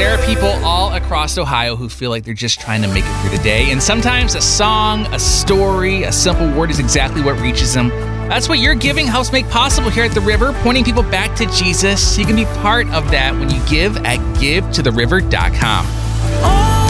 There are people all across Ohio who feel like they're just trying to make it through the day, and sometimes a song, a story, a simple word is exactly what reaches them. That's what your giving helps make possible here at The River, pointing people back to Jesus. You can be part of that when you give at givetotheriver.com.